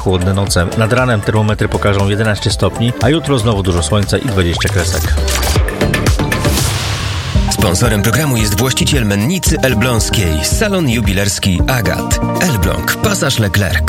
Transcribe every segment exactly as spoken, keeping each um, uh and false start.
chłodne noce. Nad ranem termometry pokażą jedenaście stopni, a jutro znowu dużo słońca i dwadzieścia kresek. Sponsorem programu jest właściciel mennicy elbląskiej, salon jubilerski Agat. Elbląg, Pasaż Leclerc.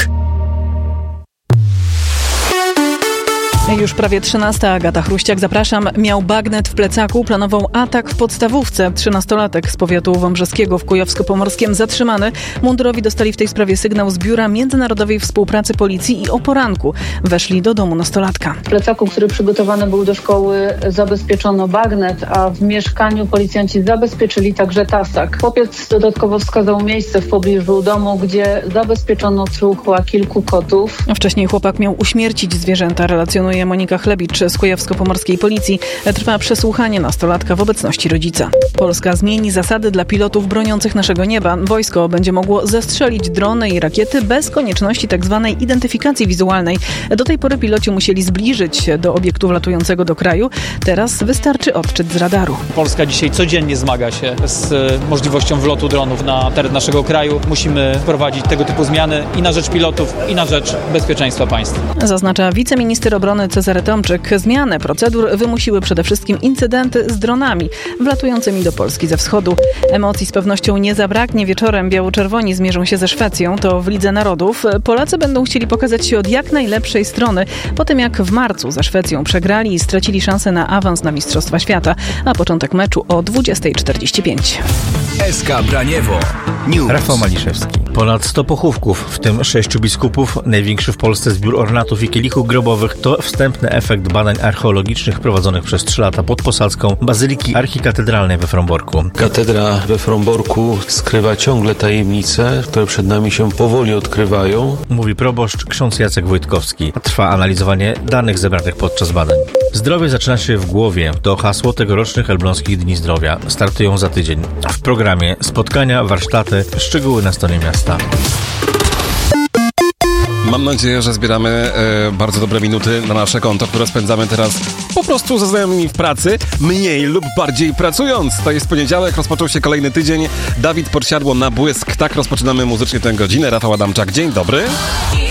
Już prawie trzynasta. Agata Chruściak, zapraszam. Miał bagnet w plecaku, planował atak w podstawówce. Trzynastolatek z powiatu wąbrzeskiego w Kujawsko-Pomorskiem zatrzymany. Mundurowi dostali w tej sprawie sygnał z Biura Międzynarodowej Współpracy Policji i o poranku weszli do domu nastolatka. W plecaku, który przygotowany był do szkoły, zabezpieczono bagnet, a w mieszkaniu policjanci zabezpieczyli także tasak. Chłopiec dodatkowo wskazał miejsce w pobliżu domu, gdzie zabezpieczono truchła kilku kotów. Wcześniej chłopak miał uśmiercić zwierzęta, relacjonuje Monika Chlebicz z Kujawsko-Pomorskiej Policji. Trwa przesłuchanie nastolatka w obecności rodzica. Polska zmieni zasady dla pilotów broniących naszego nieba. Wojsko będzie mogło zestrzelić drony i rakiety bez konieczności tzw. identyfikacji wizualnej. Do tej pory piloci musieli zbliżyć się do obiektu wlatującego do kraju. Teraz wystarczy odczyt z radaru. Polska dzisiaj codziennie zmaga się z możliwością wlotu dronów na teren naszego kraju. Musimy wprowadzić tego typu zmiany i na rzecz pilotów, i na rzecz bezpieczeństwa państwa. Zaznacza wiceminister obrony Cezary Tomczyk. Zmiany procedur wymusiły przede wszystkim incydenty z dronami wlatującymi do Polski ze wschodu. Emocji z pewnością nie zabraknie. Wieczorem biało-czerwoni zmierzą się ze Szwecją. To w Lidze Narodów. Polacy będą chcieli pokazać się od jak najlepszej strony. Po tym jak w marcu za Szwecją przegrali i stracili szansę na awans na Mistrzostwa Świata. A początek meczu o dwudziesta czterdzieści pięć. S K Braniewo News. Rafał Maliszewski. Ponad sto pochówków, w tym sześciu biskupów, największy w Polsce zbiór ornatów i kielichów grobowych, to wstępny efekt badań archeologicznych prowadzonych przez trzy lata pod posadzką Bazyliki Archikatedralnej we Fromborku. Katedra we Fromborku skrywa ciągle tajemnice, które przed nami się powoli odkrywają. Mówi proboszcz ksiądz Jacek Wojtkowski. Trwa analizowanie danych zebranych podczas badań. Zdrowie zaczyna się w głowie. To hasło tegorocznych Elbląskich Dni Zdrowia. Startują za tydzień. W programie spotkania, warsztaty, szczegóły na stronie miasta. Mam nadzieję, że zbieramy e, bardzo dobre minuty na nasze konto, które spędzamy teraz po prostu ze znajomymi w pracy, mniej lub bardziej pracując. To jest poniedziałek, rozpoczął się kolejny tydzień. Dawid Podsiadło na błysk. Tak rozpoczynamy muzycznie tę godzinę. Rafał Adamczak, dzień dobry.